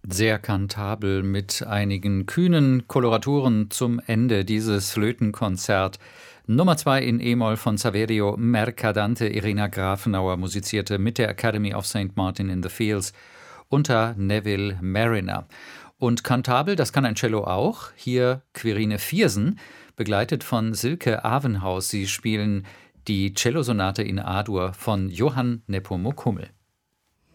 Sehr kantabel mit einigen kühnen Koloraturen zum Ende dieses Flötenkonzert. Nummer 2 in E-Moll von Saverio Mercadante. Irina Grafenauer musizierte mit der Academy of St. Martin in the Fields unter Neville Mariner. Und kantabel, das kann ein Cello auch. Hier Quirine Viersen, begleitet von Silke Avenhaus. Sie spielen die Cellosonate in A-Dur von Johann Nepomuk Hummel.